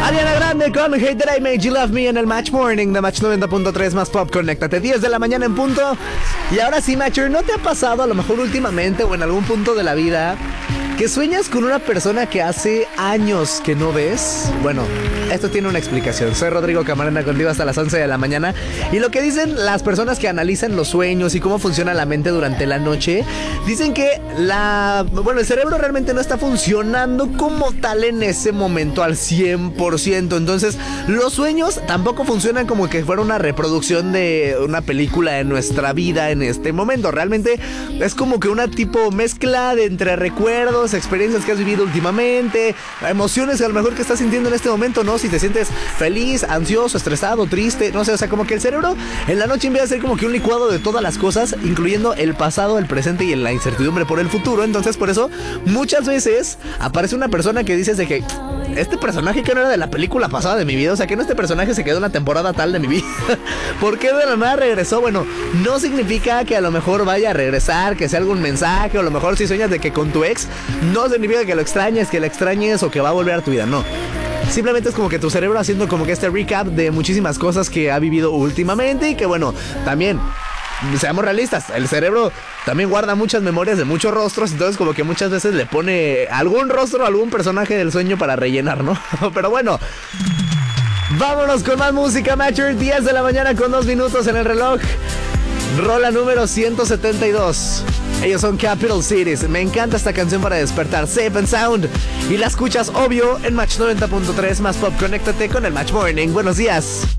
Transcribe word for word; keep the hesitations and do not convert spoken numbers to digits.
Ariana Grande con Hey Did I Made You Love Me en el Match Morning de Match noventa punto tres más Pop. Conéctate, diez de la mañana en punto. Y ahora sí, Matcher, ¿no te ha pasado a lo mejor últimamente o en algún punto de la vida que sueñas con una persona que hace años que no ves? Bueno, esto tiene una explicación. Soy Rodrigo Camarena, contigo hasta las once de la mañana. Y lo que dicen las personas que analizan los sueños y cómo funciona la mente durante la noche, dicen que la, bueno, el cerebro realmente no está funcionando como tal en ese momento al cien por ciento. Entonces, los sueños tampoco funcionan como que fuera una reproducción de una película en nuestra vida en este momento. Realmente es como que una tipo mezcla de entre recuerdos, experiencias que has vivido últimamente, emociones que a lo mejor que estás sintiendo en este momento, ¿no? Si te sientes feliz, ansioso, estresado, triste, no sé, o sea, como que el cerebro en la noche empieza a ser como que un licuado de todas las cosas, incluyendo el pasado, el presente y la incertidumbre por el futuro. Entonces, por eso, muchas veces aparece una persona que dices de que este personaje que no era de la película pasada de mi vida, o sea, que no este personaje se quedó en la temporada tal de mi vida. ¿Por qué de la nada regresó? Bueno, no significa que a lo mejor vaya a regresar, que sea algún mensaje, o a lo mejor si sueñas de que con tu ex, no significa que lo extrañes, que la extrañes o que va a volver a tu vida, no. Simplemente es como que tu cerebro haciendo como que este recap de muchísimas cosas que ha vivido últimamente y que bueno, también, seamos realistas, el cerebro también guarda muchas memorias de muchos rostros, entonces como que muchas veces le pone algún rostro a algún personaje del sueño para rellenar, ¿no? Pero bueno, vámonos con más música, Matcher. diez de la mañana con dos minutos en el reloj. Rola número ciento setenta y dos. Ellos son Capital Cities. Me encanta esta canción para despertar, Safe and Sound. Y la escuchas, obvio, en Match noventa punto tres más Pop. Conéctate con el Match Morning. Buenos días.